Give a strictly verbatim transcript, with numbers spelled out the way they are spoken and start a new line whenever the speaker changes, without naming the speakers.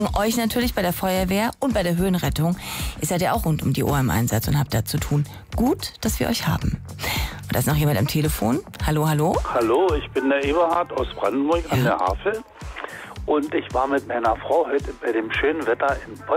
Euch natürlich bei der Feuerwehr und bei der Höhenrettung. Ihr seid ja auch rund um die Uhr im Einsatz und habt da zu tun. Gut, dass wir euch haben. Und da ist noch jemand am Telefon. Hallo, hallo.
Hallo, ich bin der Eberhard aus Brandenburg
Ja.
an der Havel. Und ich war mit meiner Frau heute bei dem schönen Wetter in